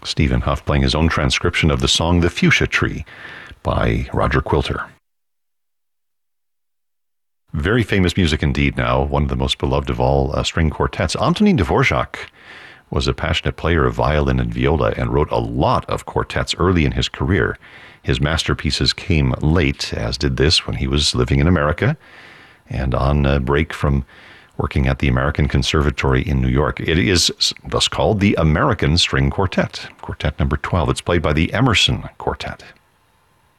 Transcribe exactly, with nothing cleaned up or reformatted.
Stephen Huff playing his own transcription of the song The Fuchsia Tree by Roger Quilter. Very famous music indeed now, one of the most beloved of all uh, string quartets. Antonin Dvorak was a passionate player of violin and viola and wrote a lot of quartets early in his career. His masterpieces came late, as did this when he was living in America and on a break from working at the American Conservatory in New York. It is thus called the American String Quartet, Quartet number twelve. It's played by the Emerson Quartet.